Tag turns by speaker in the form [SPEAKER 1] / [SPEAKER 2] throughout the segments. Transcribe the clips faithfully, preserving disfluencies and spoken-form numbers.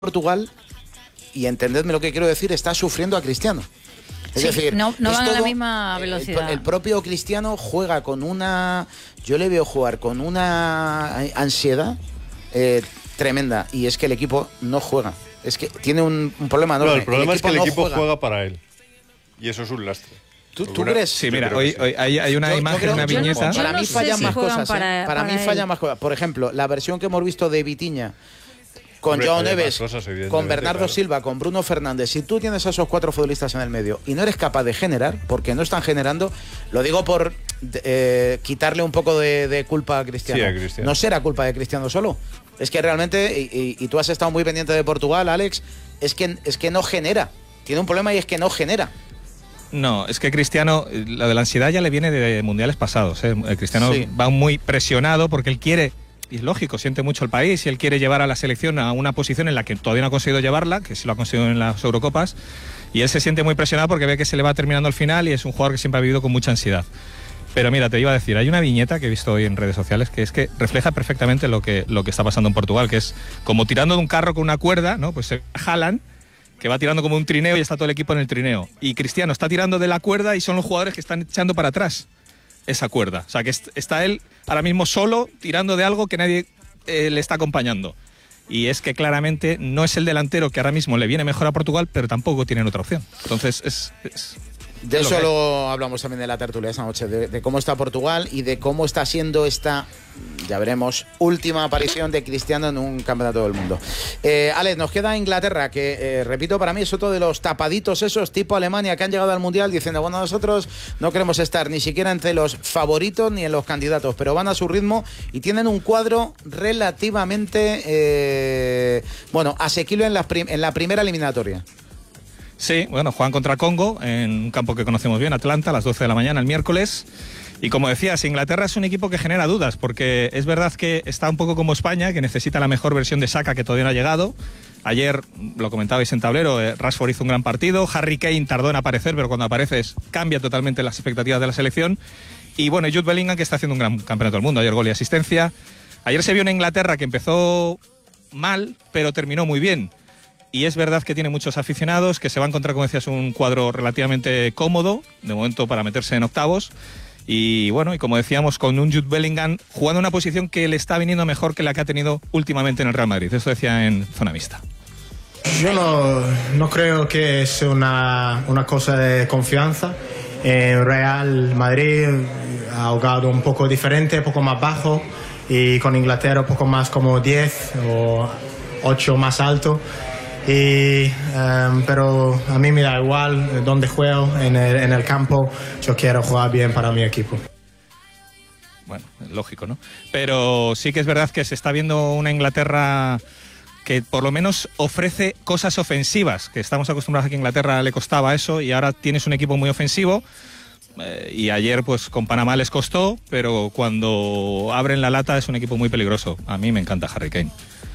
[SPEAKER 1] Portugal, y entendedme lo que quiero decir, está sufriendo a Cristiano. Es
[SPEAKER 2] sí,
[SPEAKER 1] decir,
[SPEAKER 2] no, no
[SPEAKER 1] es
[SPEAKER 2] van
[SPEAKER 1] todo,
[SPEAKER 2] a la misma velocidad.
[SPEAKER 1] El, el propio Cristiano juega con una... Yo le veo jugar con una ansiedad eh, tremenda, y es que el equipo no juega. Es que tiene un, un problema enorme.
[SPEAKER 3] No, el problema
[SPEAKER 1] el
[SPEAKER 3] es que el
[SPEAKER 1] no
[SPEAKER 3] equipo
[SPEAKER 1] juega.
[SPEAKER 3] juega para él. Y eso es un lastre.
[SPEAKER 1] ¿Tú, ¿tú crees?
[SPEAKER 4] Sí, mira, hoy, hoy hay, hay una
[SPEAKER 1] yo,
[SPEAKER 4] imagen,
[SPEAKER 1] yo creo,
[SPEAKER 4] una viñeta.
[SPEAKER 1] No, para
[SPEAKER 2] no
[SPEAKER 1] mí
[SPEAKER 2] sé
[SPEAKER 1] fallan
[SPEAKER 2] si
[SPEAKER 1] más cosas.
[SPEAKER 2] para,
[SPEAKER 1] ¿eh? Para,
[SPEAKER 2] para
[SPEAKER 1] mí
[SPEAKER 2] él.
[SPEAKER 1] fallan más cosas. Por ejemplo, la versión que hemos visto de Vitinha con
[SPEAKER 3] Hombre,
[SPEAKER 1] Joao
[SPEAKER 3] hay
[SPEAKER 1] Neves,
[SPEAKER 3] más cosas,
[SPEAKER 1] con Bernardo
[SPEAKER 3] claro.
[SPEAKER 1] Silva, con Bruno Fernández. Si tú tienes a esos cuatro futbolistas en el medio y no eres capaz de generar, porque no están generando, lo digo por eh, quitarle un poco de, de culpa a Cristiano.
[SPEAKER 3] Sí, a Cristiano.
[SPEAKER 1] No será culpa de Cristiano solo. Es que realmente, y, y, y tú has estado muy pendiente de Portugal, Alex, es que, es que no genera. Tiene un problema y es que no genera.
[SPEAKER 4] No, es que Cristiano, lo de la ansiedad ya le viene de mundiales pasados. ¿eh? El Cristiano
[SPEAKER 1] Sí.
[SPEAKER 4] va muy presionado porque él quiere, y es lógico, siente mucho el país y él quiere llevar a la selección a una posición en la que todavía no ha conseguido llevarla, que sí lo ha conseguido en las Eurocopas, y él se siente muy presionado porque ve que se le va terminando el final y es un jugador que siempre ha vivido con mucha ansiedad. Pero mira, te iba a decir, hay una viñeta que he visto hoy en redes sociales que es que refleja perfectamente lo que, lo que está pasando en Portugal, que es como tirando de un carro con una cuerda, ¿no? Pues se jalan, que va tirando como un trineo y está todo el equipo en el trineo. Y Cristiano está tirando de la cuerda y son los jugadores que están echando para atrás esa cuerda. O sea, que está él ahora mismo solo tirando de algo que nadie eh, le está acompañando. Y es que claramente no es el delantero que ahora mismo le viene mejor a Portugal, pero tampoco tienen otra opción. Entonces es... es
[SPEAKER 1] De
[SPEAKER 4] es
[SPEAKER 1] eso
[SPEAKER 4] lo
[SPEAKER 1] lo hablamos también de la tertulia esta noche, de, de cómo está Portugal y de cómo está siendo esta, ya veremos, última aparición de Cristiano en un campeonato del mundo. Eh, Alex, nos queda Inglaterra, que eh, repito, para mí es otro de los tapaditos esos tipo Alemania que han llegado al Mundial diciendo, bueno, nosotros no queremos estar ni siquiera entre los favoritos ni en los candidatos, pero van a su ritmo y tienen un cuadro relativamente, eh, bueno, asequible en la, prim en la primera eliminatoria.
[SPEAKER 4] Sí, bueno, juegan contra Congo en un campo que conocemos bien, Atlanta, a las doce de la mañana el miércoles. Y como decías, Inglaterra es un equipo que genera dudas, porque es verdad que está un poco como España, que necesita la mejor versión de Saka, que todavía no ha llegado. Ayer, lo comentabais en tablero, eh, Rashford hizo un gran partido, Harry Kane tardó en aparecer, pero cuando apareces cambia totalmente las expectativas de la selección. Y bueno, Jude Bellingham, que está haciendo un gran campeonato del mundo, ayer gol y asistencia. Ayer se vio una Inglaterra que empezó mal, pero terminó muy bien. Y es verdad que tiene muchos aficionados, que se va a encontrar, como decías, un cuadro relativamente cómodo, de momento para meterse en octavos. Y bueno, y como decíamos, con un Jude Bellingham jugando una posición que le está viniendo mejor que la que ha tenido últimamente en el Real Madrid. Esto decía en Zona Mixta.
[SPEAKER 5] Yo no, no creo que es una, una cosa de confianza. En Real Madrid ha jugado un poco diferente, un poco más bajo, y con Inglaterra un poco más como diez o ocho más alto. Y, um, pero a mí me da igual dónde juego en el, en el campo, yo quiero jugar bien para mi equipo.
[SPEAKER 4] Bueno, lógico, ¿no? Pero sí que es verdad que se está viendo una Inglaterra que por lo menos ofrece cosas ofensivas, que estamos acostumbrados a que a Inglaterra le costaba eso, y ahora tienes un equipo muy ofensivo. Eh, y ayer pues con Panamá les costó, pero cuando abren la lata es un equipo muy peligroso. A mí me encanta Harry Kane.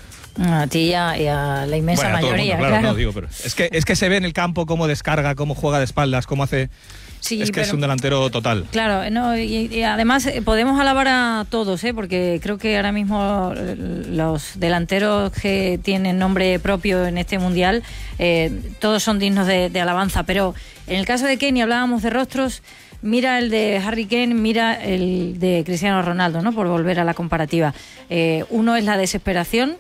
[SPEAKER 2] A ti y a, y a la inmensa
[SPEAKER 4] bueno,
[SPEAKER 2] mayoría,
[SPEAKER 4] mundo, claro.
[SPEAKER 2] claro.
[SPEAKER 4] No, digo, pero es, que, es que se ve en el campo cómo descarga, cómo juega de espaldas, cómo hace...
[SPEAKER 2] Sí,
[SPEAKER 4] es que
[SPEAKER 2] pero,
[SPEAKER 4] es un delantero total.
[SPEAKER 2] Claro, no, y, y además podemos alabar a todos, ¿eh? Porque creo que ahora mismo los delanteros que tienen nombre propio en este Mundial, eh, todos son dignos de, de alabanza. Pero en el caso de Kane, hablábamos de rostros, mira el de Harry Kane, mira el de Cristiano Ronaldo, ¿no? Por volver a la comparativa. Eh, uno es la desesperación,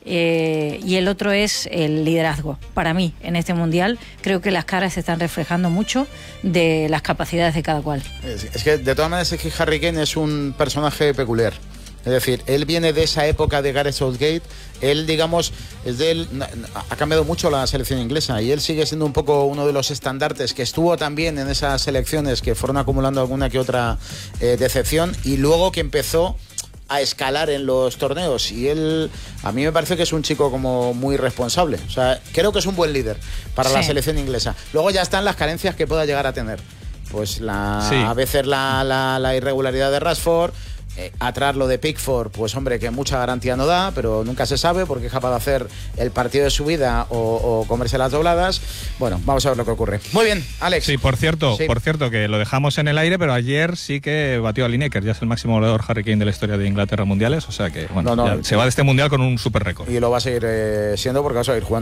[SPEAKER 2] Eh, y el otro es el liderazgo. Para mí, en este Mundial, creo que las caras se están reflejando mucho de las capacidades de cada cual.
[SPEAKER 1] Es, es que, de todas maneras, es que Harry Kane es un personaje peculiar. Es decir, él viene de esa época de Gareth Southgate. Él, digamos, es de él, ha cambiado mucho la selección inglesa y él sigue siendo un poco uno de los estandartes que estuvo también en esas selecciones que fueron acumulando alguna que otra eh, decepción, y luego que empezó a escalar en los torneos, y él a mí me parece que es un chico como muy responsable. O sea, creo que es un buen líder para sí. la selección inglesa. Luego ya están las carencias que pueda llegar a tener. Pues la, sí. a veces la, la, la irregularidad de Rashford, Eh, atrás lo de Pickford, pues hombre, que mucha garantía no da, pero nunca se sabe porque es capaz de hacer el partido de su vida o, o comerse las dobladas. Bueno, vamos a ver lo que ocurre. Muy bien, Alex.
[SPEAKER 4] Sí, por cierto,
[SPEAKER 1] Sí.
[SPEAKER 4] por cierto, que lo dejamos en el aire, pero ayer sí que batió a Lineker, ya es el máximo goleador Harry Kane de la historia de Inglaterra mundiales, o sea que bueno,
[SPEAKER 1] No, no,
[SPEAKER 4] ya se va de este mundial con un super récord.
[SPEAKER 1] Y lo va a seguir eh, siendo porque va a seguir jugando.